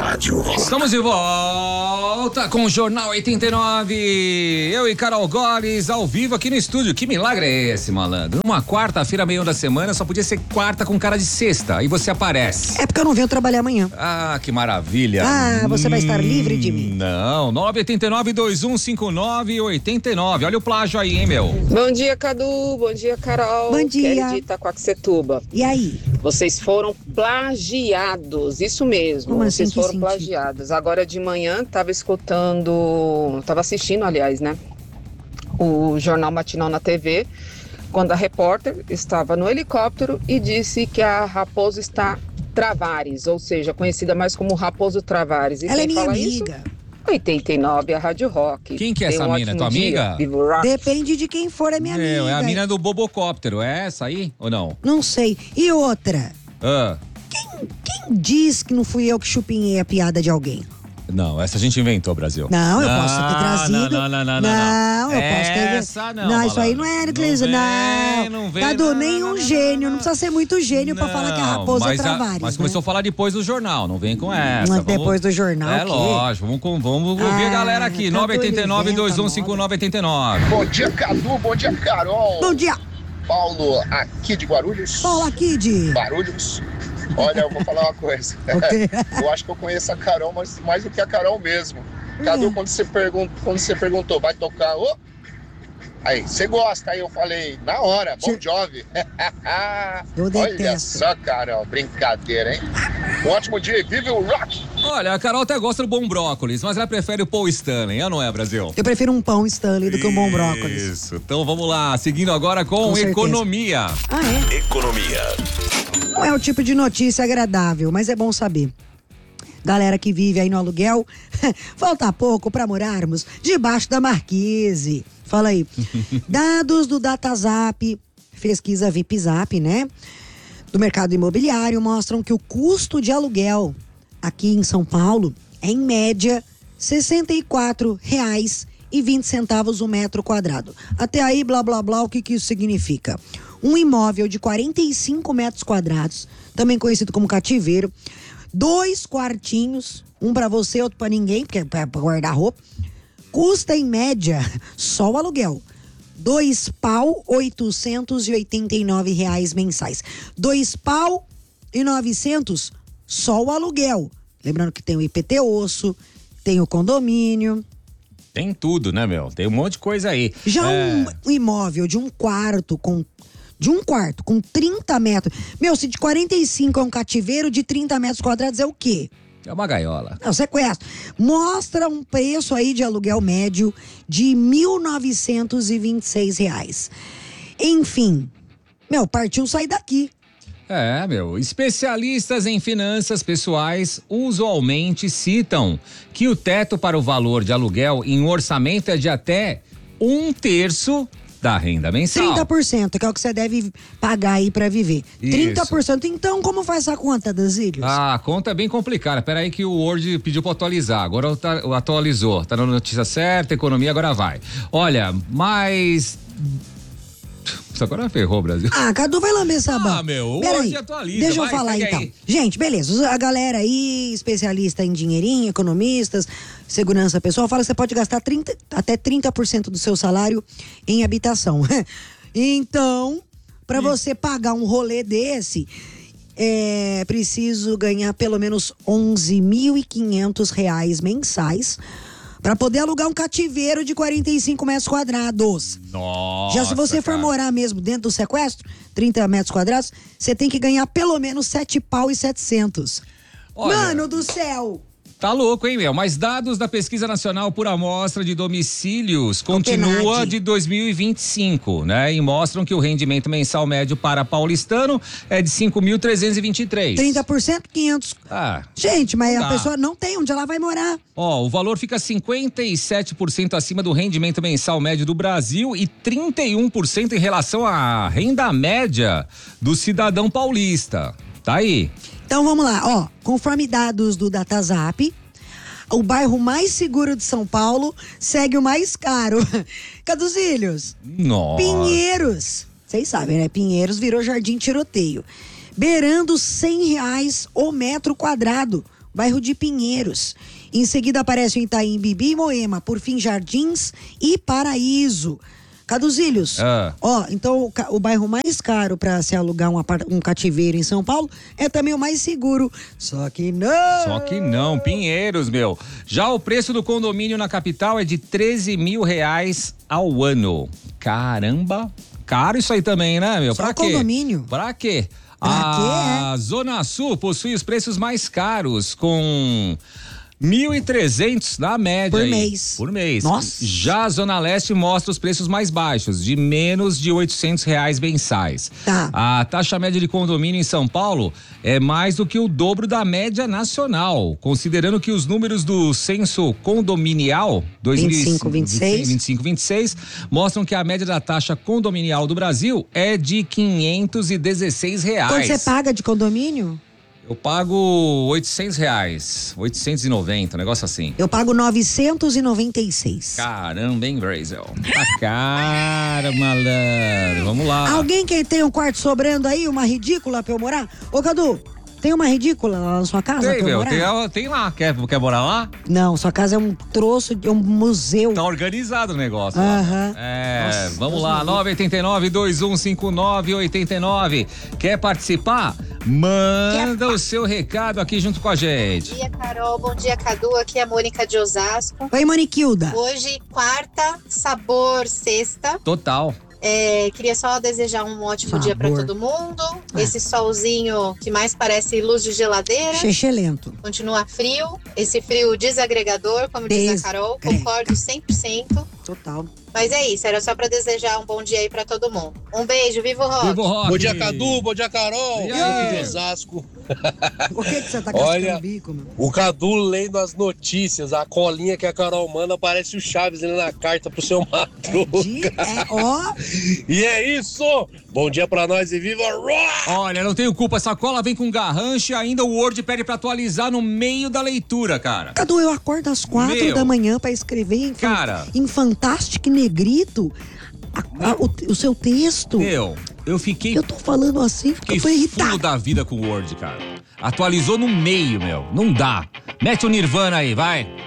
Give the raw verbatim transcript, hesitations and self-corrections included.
rádio. Estamos de volta com o Jornal oitenta e nove. Eu e Carol Goles ao vivo aqui no estúdio. Que milagre é esse, malandro? Numa quarta-feira, meio da semana, só podia ser quarta com cara de sexta. Aí você aparece. É porque eu não venho trabalhar amanhã. Ah, que maravilha. Ah, você vai estar livre de mim. Não, nove oito nove, dois um cinco nove, oito nove. Olha o plágio aí, hein, meu? Bom dia, Cadu. Bom dia, Carol. Bom dia. Kelly de Itaquaquecetuba. E aí? Vocês foram plagiados, isso mesmo. Como Vocês assim, que foram sentido? plagiados. Agora de manhã, tava escutando, tava assistindo, aliás, né? O Jornal Matinal na T V, quando a repórter estava no helicóptero e disse que a Raposo está Travares, ou seja, conhecida mais como Raposo Travares. E Ela quem é minha fala amiga. Isso? oitenta e nove, a Rádio Rock. Quem que é Tenha essa um mina? ótimo Tua dia. amiga? Viva o rock. Depende de quem for a minha Meu, amiga. é a mina do Bobocóptero, é essa aí ou não? Não sei. E outra? Ah, Quem, quem diz que não fui eu que chupinhei a piada de alguém? não, essa a gente inventou, Brasil. Não, eu posso ter trazido. Não, não, não, não, não. Não, eu posso ter. Essa não, Não, isso aí não malandro. é, Nicleise. Não Não. vem, não vem, Cadu, não, nem não, um não, gênio. não, Não precisa ser muito gênio pra falar que a raposa mas é Travares. Mas né? começou a falar depois do jornal, não vem com essa. Mas vamos- depois do jornal, É o quê? lógico, vamos, com- vamos ouvir a Ah, galera aqui. Cadu, nove oito nove, dois um cinco nove, oito nove. Bom dia, Cadu. Bom dia, Carol. Bom dia, Paulo, aqui de Guarulhos. Paula Kid. Guarulhos. Olha, eu vou falar uma coisa. quê? Eu acho que eu conheço a Carol, mas mais do que a Carol mesmo. Cadu, quando você, pergun- quando você perguntou, vai tocar? Ô? Aí, você gosta? Aí eu falei, na hora, Bon Jovi. Eu Olha detesto. só, Carol, brincadeira, hein? Um ótimo dia e vive o rock! Olha, a Carol até gosta do bom brócolis, mas ela prefere o Paul Stanley, é ou não é, Brasil? Eu prefiro um pão Stanley do que um bom brócolis. Isso, então vamos lá, seguindo agora com, Com certeza. economia. Ah, é? Economia. Não é o tipo de notícia agradável, mas é bom saber. Galera que vive aí no aluguel, falta pouco para morarmos debaixo da marquise. Fala aí. Dados do DataZap, pesquisa V I P Zap, né? Do mercado imobiliário mostram que o custo de aluguel aqui em São Paulo é, em média, sessenta e quatro reais e vinte centavos o metro quadrado. Até aí, blá, blá, blá, o que que isso significa? Um imóvel de quarenta e cinco metros quadrados, também conhecido como cativeiro, dois quartinhos, um pra você, outro pra ninguém, porque é pra guardar roupa, custa em média, só o aluguel, dois pau oitocentos e oitenta e nove reais mensais. Dois pau e novecentos só o aluguel. Lembrando que tem o I P T osso, tem o condomínio. Tem tudo, né, meu? Tem um monte de coisa aí. Já É, um imóvel de um quarto com de um quarto com trinta metros. Meu, se de quarenta e cinco é um cativeiro, de trinta metros quadrados é o quê? é uma gaiola. É o sequestro. Mostra um preço aí de aluguel médio de mil novecentos e vinte e seis reais. Enfim, meu, partiu sair daqui. É, meu, especialistas em finanças pessoais usualmente citam que o teto para o valor de aluguel em um orçamento é de até um terço da renda mensal. trinta por cento, que é o que você deve pagar aí pra viver. Isso. trinta por cento. Então, como faz essa conta, Danzílios? Ah, a conta é bem complicada. Pera aí que o Word pediu pra atualizar. Agora tá- atualizou. Tá na notícia certa, economia, agora vai. Olha, mas... Isso agora ferrou, Brasil. Ah, Cadu vai lamber sabão. Ah, meu, Pera hoje aí, atualiza, deixa eu vai, falar segue então. aí. Gente, beleza, os- a galera aí, especialista em dinheirinho, economistas, segurança pessoal, fala que você pode gastar trinta, até trinta por cento do seu salário em habitação. Então, para você pagar um rolê desse, é preciso ganhar pelo menos onze mil e quinhentos reais mensais para poder alugar um cativeiro de quarenta e cinco metros quadrados. Nossa, Já se você for cara. morar mesmo dentro do sequestro, trinta metros quadrados, você tem que ganhar pelo menos sete pau e setecentos. Olha, Mano do céu! tá louco, hein, meu? Mas dados da Pesquisa Nacional por Amostra de Domicílios Copenhague. continua de dois mil e vinte e cinco, né? E mostram que o rendimento mensal médio para paulistano é de cinco mil trezentos e vinte e três. trinta por cento, quinhentos. Ah, Gente, mas Não a dá. pessoa não tem onde ela vai morar. ó, o valor fica cinquenta e sete por cento acima do rendimento mensal médio do Brasil e trinta e um por cento em relação à renda média do cidadão paulista. Tá aí. Então vamos lá, ó. Conforme dados do DataZap, o bairro mais seguro de São Paulo segue o mais caro. Caduzilhos, Nossa. Pinheiros. Vocês sabem, né? Pinheiros virou Jardim Tiroteio. Beirando cem reais o metro quadrado. bairro de Pinheiros. Em seguida aparece o Itaim Bibi e Moema, por fim Jardins e Paraíso. Caduzilhos, Ah. ó, então o, ca- o bairro mais caro para se alugar um, apart- um cativeiro em São Paulo é também o mais seguro. Só que não! Só que não, Pinheiros, meu. Já o preço do condomínio na capital é de treze mil reais ao ano. Caramba, caro isso aí também, né, meu? Só pra o quê? condomínio. Pra quê? Pra A quê, Zona Sul possui os preços mais caros, com mil e trezentos na média. Por aí. mês. Por mês. Nossa. Já a Zona Leste mostra os preços mais baixos, de menos de oitocentos reais mensais. Tá. A taxa média de condomínio em São Paulo é mais do que o dobro da média nacional, considerando que os números do censo condominial dois mil e vinte e cinco, vinte e seis. vinte e cinco, vinte e seis mostram que a média da taxa condominial do Brasil é de quinhentos e dezesseis reais. Quanto você paga de condomínio? Eu pago oitocentos reais, oitocentos e noventa, um negócio assim. Eu pago novecentos e noventa e seis. Caramba, hein, Brazel? Tá cara, malandro. Vamos lá. Alguém que tem um quarto sobrando aí, uma ridícula pra eu morar? Ô, Cadu, tem uma ridícula lá na sua casa Tem, pra eu meu, morar? tem, a- tem lá. Quer, quer morar lá? Não, sua casa é um troço, é um museu. Tá organizado o negócio. lá. Aham. É, Nossa, vamos Deus lá, me nove oito nove, dois um cinco nove, oito nove. Quer participar? Manda o seu recado aqui junto com a gente. Bom dia, Carol. Bom dia, Cadu. Aqui é a Mônica de Osasco. Oi, Maniquilda. Hoje, quarta, sabor sexta. Total. É, queria só desejar um ótimo Sabor. dia para todo mundo. Esse solzinho que mais parece luz de geladeira. Xexelento. Continua frio. Esse frio desagregador, como diz a Carol. Desagrega. Concordo cem por cento. Total. Mas é isso, era só para desejar um bom dia aí para todo mundo. Um beijo, viva o rock! Viva o rock. Bom dia, Cadu. Bom dia, Carol. E aí? De Osasco. Por que, que você tá Olha, cascando o bico, meu? O Cadu lendo as notícias, a colinha que a Carol manda, parece o Chaves lendo a carta pro seu Madruga. De, é, ó, E é isso! Bom dia pra nós e viva o rock! Olha, não tenho culpa, essa cola vem com garrancho e ainda o Word pede pra atualizar no meio da leitura, cara. Cadu, eu acordo às quatro Meu. da manhã pra escrever em, fan- Cara. em Fantastic Negrito a- a- o, o seu texto. Meu, eu fiquei Eu tô falando assim porque Fiquei eu tô fulo irritado. da vida com o Word, cara. Atualizou no meio, meu. Não dá. Mete o Nirvana aí, vai.